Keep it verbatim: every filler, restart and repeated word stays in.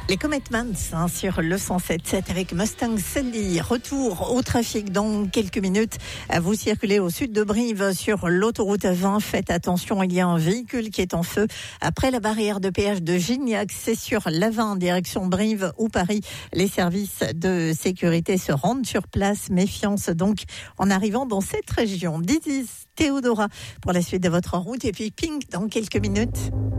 Les Commitments hein, sur le cent sept sept avec Mustang Sally. Retour au trafic dans quelques minutes. Vous circulez au sud de Brive sur l'autoroute vingt. Faites attention, il y a un véhicule qui est en feu. Après la barrière de péage de Gignac, c'est sur la vingt, direction Brive ou Paris. Les services de sécurité se rendent sur place. Méfiance donc en arrivant dans cette région. Dizzy, Théodora pour la suite de votre route. Et puis Pink dans quelques minutes.